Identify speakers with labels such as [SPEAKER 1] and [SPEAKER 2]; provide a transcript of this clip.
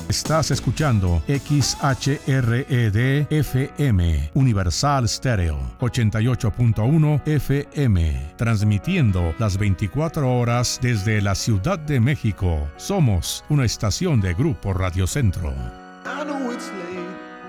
[SPEAKER 1] Estás escuchando XHRED-FM, Universal Stereo, 88.1 FM, transmitiendo las 24 horas desde la Ciudad de México. Somos una estación de Grupo Radio Centro.